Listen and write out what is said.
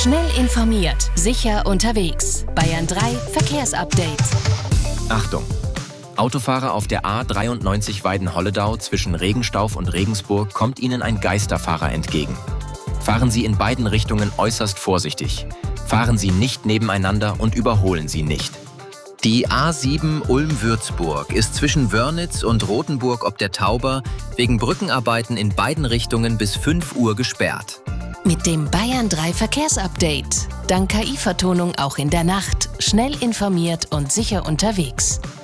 Schnell informiert, sicher unterwegs. Bayern 3 Verkehrsupdate. Achtung! Autofahrer auf der A93 Weiden-Holledau zwischen Regenstauf und Regensburg kommt Ihnen ein Geisterfahrer entgegen. Fahren Sie in beiden Richtungen äußerst vorsichtig. Fahren Sie nicht nebeneinander und überholen Sie nicht. Die A7 Ulm-Würzburg ist zwischen Wörnitz und Rothenburg ob der Tauber wegen Brückenarbeiten in beiden Richtungen bis 5 Uhr gesperrt. Mit dem Bayern 3 Verkehrsupdate. Dank KI-Vertonung auch in der Nacht. Schnell informiert und sicher unterwegs.